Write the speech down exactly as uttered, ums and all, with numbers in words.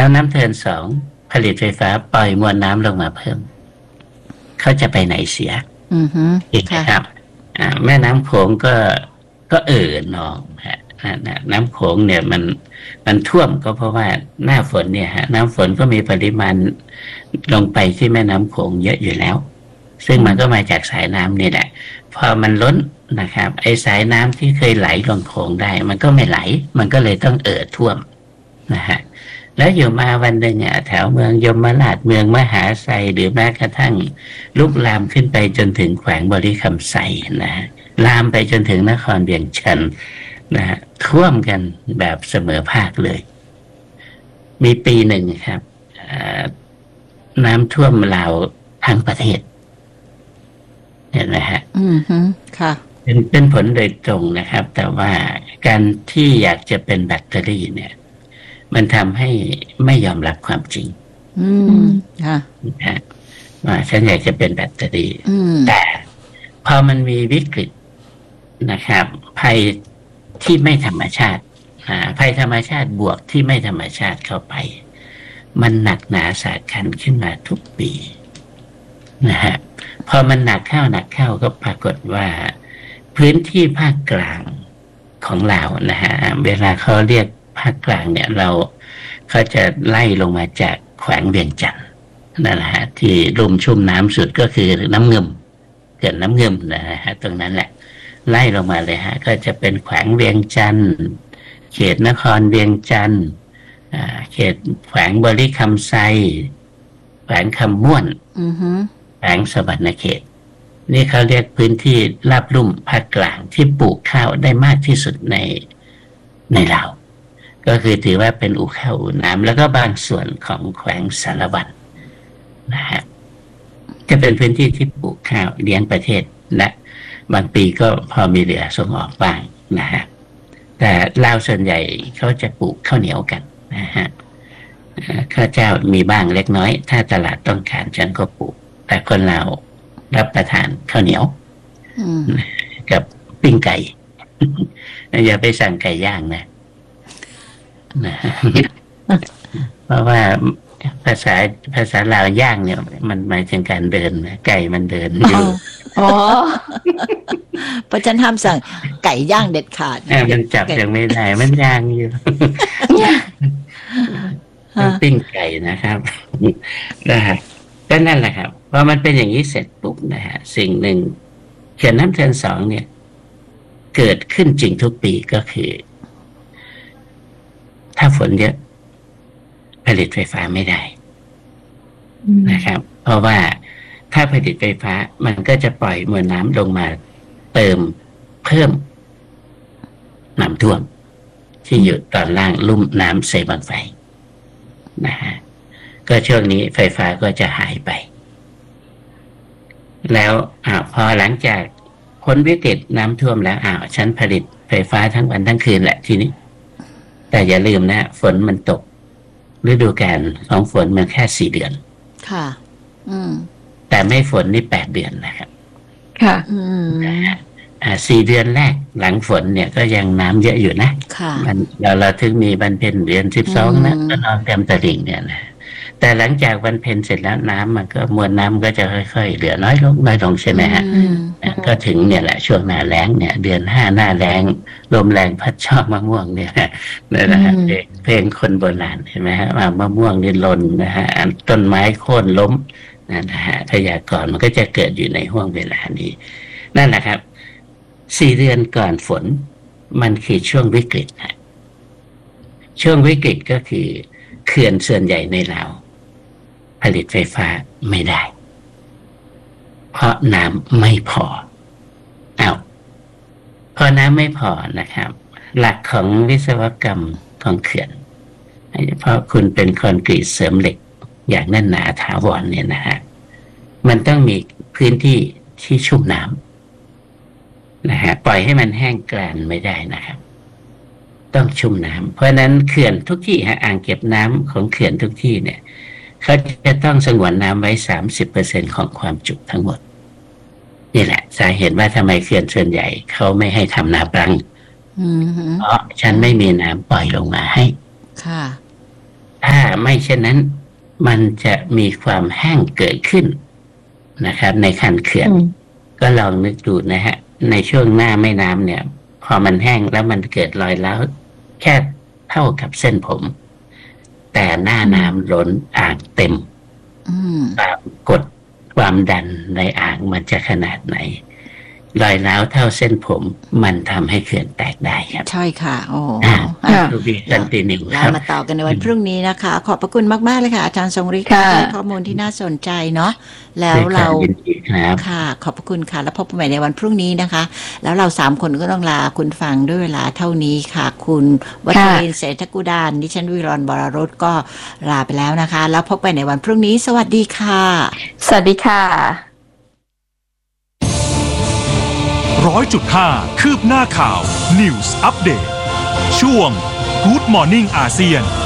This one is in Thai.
แล้วน้ำเทินสองผลิตไฟฟ้าปล่อยมวลน้ำลงมาเพิ่มเขาจะไปไหนเสียอือฮึอีกนะครับแม่น้ำโขงก็ก็เอ่อหนองฮะน้ำโขงเนี่ยมันมันท่วมก็เพราะว่าหน้าฝนเนี่ยฮะน้ำฝนก็มีปริมาณลงไปที่แม่น้ำโขงเยอะอยู่แล้วซึ่งมันก็มาจากสายน้ำนี่แหละพอมันล้นนะครับไอ้สายน้ำที่เคยไหลลงโขงได้มันก็ไม่ไหลมันก็เลยต้องเอ่อท่วมนะฮะแล้วอยู่มาวันหนึ่งอ่ะแถวเมืองยมราชเมืองมหาไซหรือแม้กระทั่งลุกลามขึ้นไปจนถึงแขวงบริคำไซนะฮะลามไปจนถึงนครเวียงจันทร์นะฮะท่วมกันแบบเสมอภาคเลยมีปีหนึ่งครับน้ำท่วมลาวทั้งประเทศเห็นไหมฮะอืมฮึค่ะเป็นเป็นผลโดยตรงนะครับแต่ว่าการที่อยากจะเป็นแบตเตอรี่เนี่ยมันทำให้ไม่ยอมรับความจริงอืมค่ะนะว่าฉันอยากจะเป็นแบตเตอรี่แต่พอมันมีวิกฤตนะครับภัยที่ไม่ธรรมชาติภัยธรรมชาติบวกที่ไม่ธรรมชาติเข้าไปมันหนักหนาสาหัสขึ้นมาทุกปีนะฮะพอมันหนักเข้าหนักเข้าก็ปรากฏว่าพื้นที่ภาคกลางของเรานะฮะเวลาเขาเรียกภาคกลางเนี่ยเราเขาจะไล่ลงมาจากแขวงเวียงจันทร์นั่นแหละฮะที่ลุ่มชุ่มน้ำสุดก็คือน้ำเงิมเกิดน้ำเงิมนะฮะตรงนั้นแหละไล่ลงมาเลยฮะก็จะเป็นแขวงเวียงจันทร์เขตนครเวียงจันทร์เขตแขวงบริคำไซแขวงคำม่วนแขวงสวรรณเขตนี่เขาเรียกพื้นที่ราบลุ่มภาคกลางที่ปลูกข้าวได้มากที่สุดในในลาวก็คือถือว่าเป็นอู่ข้าวอู่น้ำแล้วก็บางส่วนของแขวงสารวัตรนะฮะจะเป็นพื้นที่ที่ปลูกข้าวเลี้ยงประเทศและบางปีก็พอมีเหลือส่งออกบ้างนะฮะแต่ลาวส่วนใหญ่เขาจะปลูกข้าวเหนียวกันนะฮะข้าวเจ้ามีบ้างเล็กน้อยถ้าตลาดต้องการฉันก็ปลูกแต่คนลาวรับประทานข้าวเหนียวกับปิ้งไก่อย่าไปสั่งไก่ย่างนะนะเพราะว่าภาษาภาษาลาวย่างเนี่ยมันหมายถึงการเดินนะไก่มันเดินอยู่อ๋อเพราะฉันห้ามสั่งไก่ย่างเด็ดขาดมันจับยังไม่ได้มันย่างอยู่ปิ้งไก่นะครับนะฮะก็นั่นแหละครับพอมันเป็นอย่างนี้เสร็จปุ๊บนะฮะสิ่งหนึ่งเขื่อนน้ำเทินสองเนี่ยเกิดขึ้นจริงทุกปีก็คือถ้าฝนเยอะผลิตไฟฟ้าไม่ได้นะครับเพราะว่าถ้าผลิตไฟฟ้ามันก็จะปล่อยมวลน้ำลงมาเติมเพิ่มน้ำท่วมที่อยู่ตอนล่างลุ่มน้ำเซบังไฟนะฮะก็ช่วงนี้ไฟฟ้าก็จะหายไปแล้วอ่าพอหลังจากพ้นวิกฤตน้ำท่วมแล้วอ้าวฉันผลิตไฟฟ้าทั้งวันทั้งคืนแหละทีนี้แต่อย่าลืมนะฝนมันตกฤดูกาลของฝนมันแค่สี่เดือนค่ะอืมแต่ไม่ฝนนี่แปดเดือนนะครับค่ะอืมอ่าสี่เดือนแรกหลังฝนเนี่ยก็ยังน้ำเยอะอยู่นะค่ะมันเราเราถึงมีบรรเพ็ญเดือนสิบสองนะก็นอนเต็มตลิ่งเนี่ยนะแต่หลังจากวันเพ็ญเสร็จแล้วน้ำมันก็มวลน้ำก็จะค่อยๆเหลือน้อยลงน้อยลงใช่ไหมฮะก็ถึงเนี่ยแหละช่วงหน้าแล้งเนี่ยเดือนห้าหน้าแล้งลมแรงพัดชอบมะม่วงเนี่ยนั่นแหละเพลงคนโบราณเห็นไหมฮะว่ามะม่วงนี่หล่นนะฮะต้นไม้โค่นล้มนะฮะพยากรณ์มันก็จะเกิดอยู่ในห่วงเวลานี้นั่นแหละครับสี่เดือนก่อนฝนมันคือช่วงวิกฤตฮะช่วงวิกฤตก็คือเขื่อนส่วนใหญ่ในลาวผลิตไฟฟ้าไม่ได้เพราะน้ำไม่พอเอาพอน้ำไม่พอนะครับหลักของวิศวกรรมของเขื่อนเพราะคุณเป็นคอนกรีตเสริมเหล็กอย่างแน่นหนาถาวรเนี่ยนะฮะมันต้องมีพื้นที่ที่ชุ่มน้ำนะฮะปล่อยให้มันแห้งกร้านไม่ได้นะครับต้องชุ่มน้ำเพราะนั้นเขื่อนทุกที่ฮะอ่างเก็บน้ำของเขื่อนทุกที่เนี่ยเขาจะต้องสงวนน้ำไว้ สามสิบเปอร์เซ็นต์ ของความจุทั้งหมดนี่แหละสาเหตุว่าทำไมเขื่อนส่วนใหญ่เขาไม่ให้ทำนาปรังเพราะฉันไม่มีน้ำปล่อยลงมาให้ค่ะถ้าไม่เช่นนั้นมันจะมีความแห้งเกิดขึ้นนะครับในคันเขื่อนก็ลองนึกดูนะฮะในช่วงหน้าแม่น้ำเนี่ยพอมันแห้งแล้วมันเกิดรอยร้าวแค่เท่ากับเส้นผมแต่หน้าน้ำล้นอ่างเต็มความกดความดันในอ่างมันจะขนาดไหนรอยร้าวเท่าเส้นผมมันทำให้เขื่อนแตกได้ครับใช่ค่ะโอ้ดูบีตันตินิวเรามาต่อกันในวันพรุ่งนี้นะคะขอบพระคุณมากๆเลยค่ะอาจารย์ทรงฤทธิ์ค่ะข้อมูลที่น่าสนใจเนาะแล้วเราค่ะขอบพระคุณค่ะแล้วพบกันใหม่ในวันพรุ่งนี้นะคะแล้วเราสามคนก็ต้องลาคุณฟังด้วยเวลาเท่านี้ค่ะคุณวัชรินทร์เศรษฐกุดาลดิฉันวิรรณบรรสก็ลาไปแล้วนะคะแล้วพบกันในวันพรุ่งนี้สวัสดีค่ะสวัสดีค่ะร้อยจุดห้าคืบหน้าข่าว News Update ช่วง Good Morning อาเซียน